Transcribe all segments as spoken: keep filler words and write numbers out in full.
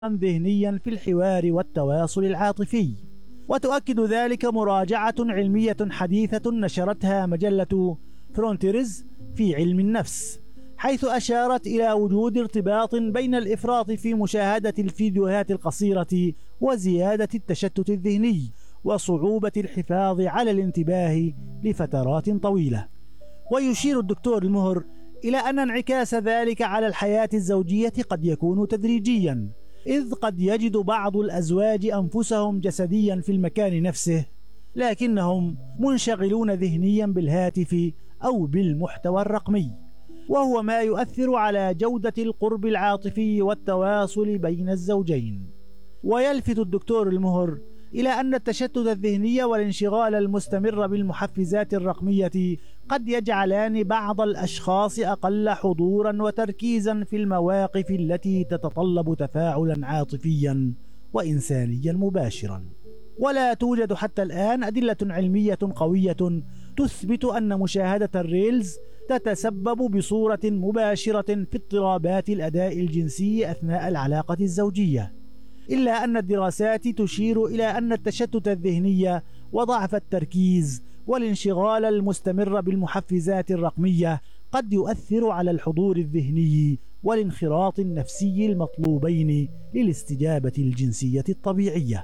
ذهنيا في الحوار والتواصل العاطفي. وتؤكد ذلك مراجعة علمية حديثة نشرتها مجلة فرونتيرز في علم النفس، حيث أشارت إلى وجود ارتباط بين الإفراط في مشاهدة الفيديوهات القصيرة وزيادة التشتت الذهني وصعوبة الحفاظ على الانتباه لفترات طويلة. ويشير الدكتور المهر إلى أن انعكاس ذلك على الحياة الزوجية قد يكون تدريجيا، إذ قد يجد بعض الأزواج أنفسهم جسديا في المكان نفسه لكنهم منشغلون ذهنيا بالهاتف أو بالمحتوى الرقمي، وهو ما يؤثر على جودة القرب العاطفي والتواصل بين الزوجين. ويلفت الدكتور المهر إلى أن التشتت الذهني والانشغال المستمر بالمحفزات الرقمية قد يجعلان بعض الأشخاص أقل حضورا وتركيزا في المواقف التي تتطلب تفاعلا عاطفيا وإنسانيا مباشرا. ولا توجد حتى الآن أدلة علمية قوية تثبت أن مشاهدة الريلز تتسبب بصورة مباشرة في اضطرابات الأداء الجنسي أثناء العلاقة الزوجية، إلا أن الدراسات تشير إلى أن التشتت الذهني وضعف التركيز والانشغال المستمر بالمحفزات الرقمية قد يؤثر على الحضور الذهني والانخراط النفسي المطلوبين للاستجابة الجنسية الطبيعية.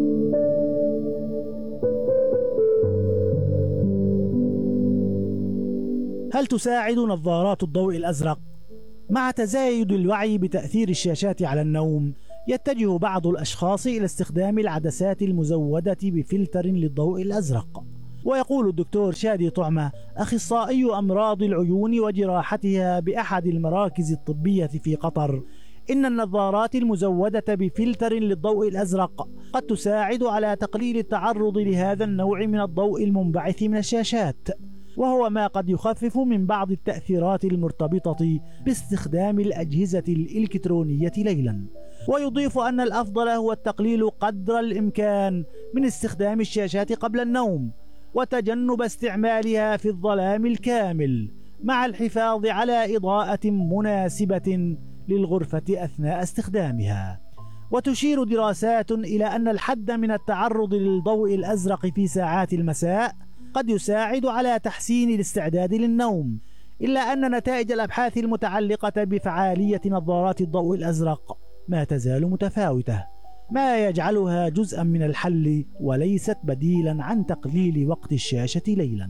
هل تساعد نظارات الضوء الأزرق؟ مع تزايد الوعي بتأثير الشاشات على النوم، يتجه بعض الأشخاص إلى استخدام العدسات المزودة بفلتر للضوء الأزرق. ويقول الدكتور شادي طعمة، أخصائي أمراض العيون وجراحتها بأحد المراكز الطبية في قطر، إن النظارات المزودة بفلتر للضوء الأزرق قد تساعد على تقليل التعرض لهذا النوع من الضوء المنبعث من الشاشات، وهو ما قد يخفف من بعض التأثيرات المرتبطة باستخدام الأجهزة الإلكترونية ليلا. ويضيف أن الأفضل هو التقليل قدر الإمكان من استخدام الشاشات قبل النوم وتجنب استعمالها في الظلام الكامل، مع الحفاظ على إضاءة مناسبة للغرفة أثناء استخدامها. وتشير دراسات إلى أن الحد من التعرض للضوء الأزرق في ساعات المساء قد يساعد على تحسين الاستعداد للنوم، إلا أن نتائج الأبحاث المتعلقة بفعالية نظارات الضوء الأزرق ما تزال متفاوتة، ما يجعلها جزءا من الحل وليست بديلا عن تقليل وقت الشاشة ليلا.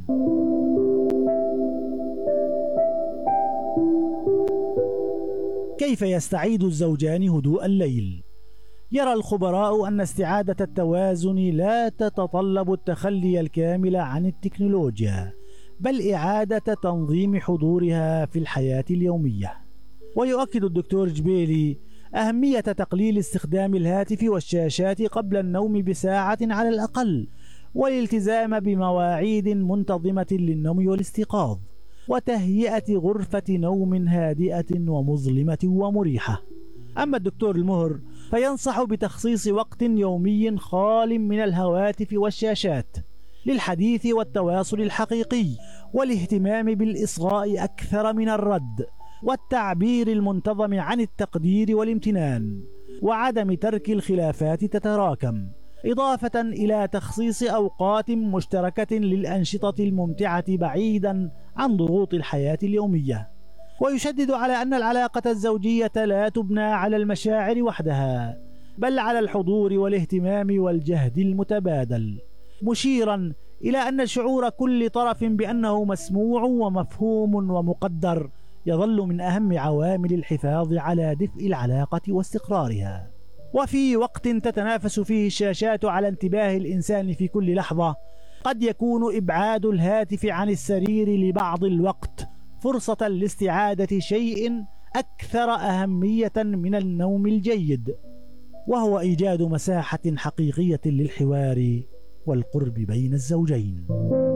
كيف يستعيد الزوجان هدوء الليل؟ يرى الخبراء أن استعادة التوازن لا تتطلب التخلي الكامل عن التكنولوجيا، بل إعادة تنظيم حضورها في الحياة اليومية. ويؤكد الدكتور جبيلي أهمية تقليل استخدام الهاتف والشاشات قبل النوم بساعة على الأقل، والالتزام بمواعيد منتظمة للنوم والاستيقاظ، وتهيئة غرفة نوم هادئة ومظلمة ومريحة. أما الدكتور المهر فينصح بتخصيص وقت يومي خال من الهواتف والشاشات للحديث والتواصل الحقيقي والاهتمام بالإصغاء أكثر من الرد والتعبير المنتظم عن التقدير والامتنان وعدم ترك الخلافات تتراكم، إضافة إلى تخصيص أوقات مشتركة للأنشطة الممتعة بعيدا عن ضغوط الحياة اليومية. ويشدد على أن العلاقة الزوجية لا تبنى على المشاعر وحدها، بل على الحضور والاهتمام والجهد المتبادل، مشيرا إلى أن شعور كل طرف بأنه مسموع ومفهوم ومقدر يظل من أهم عوامل الحفاظ على دفء العلاقة واستقرارها. وفي وقت تتنافس فيه الشاشات على انتباه الإنسان في كل لحظة، قد يكون إبعاد الهاتف عن السرير لبعض الوقت فرصة لاستعادة شيء أكثر أهمية من النوم الجيد، وهو إيجاد مساحة حقيقية للحوار والقرب بين الزوجين.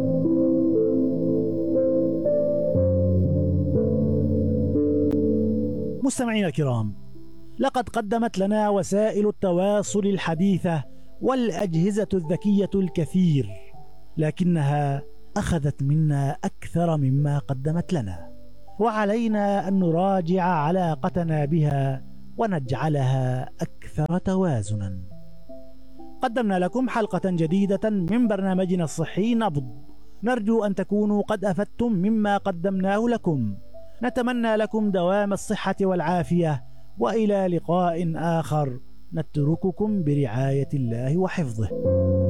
مستمعينا الكرام، لقد قدمت لنا وسائل التواصل الحديثة والأجهزة الذكية الكثير، لكنها أخذت منا أكثر مما قدمت لنا، وعلينا أن نراجع علاقتنا بها ونجعلها أكثر توازنا. قدمنا لكم حلقة جديدة من برنامجنا الصحي نبض، نرجو أن تكونوا قد أفدتم مما قدمناه لكم. نتمنى لكم دوام الصحة والعافية، وإلى لقاء آخر نترككم برعاية الله وحفظه.